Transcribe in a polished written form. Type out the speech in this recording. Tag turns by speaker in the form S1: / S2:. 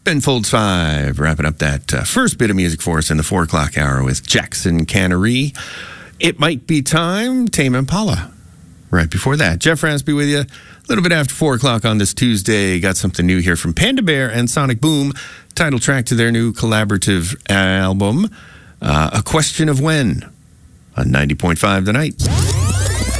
S1: Ben Folds 5, wrapping up that first bit of music for us in the 4 o'clock hour with Jackson Cannery. It Might Be Time, Tame Impala. Right before that, Jeff Raspy with you. A little bit after 4 o'clock on this Tuesday. Got something new here from Panda Bear and Sonic Boom. Title track to their new collaborative album, A Question of When, on 90.5 The Night.